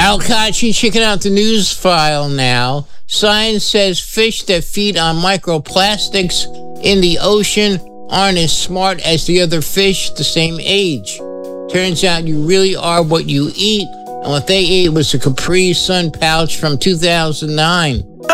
Alkachi, checking out the news file now. Science says fish that feed on microplastics in the ocean aren't as smart as the other fish the same age. Turns out you really are what you eat, and what they ate was a Capri Sun pouch from 2009.